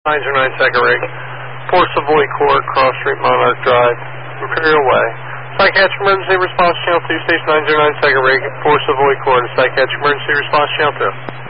909 Second Rig, Port Savoy Court, Cross Street, Monarch Drive, Imperial Way. Skycatch Emergency Response Channel 2, Station 909 Second Rig, Port Savoy Court, Skycatch Emergency Response Channel 2.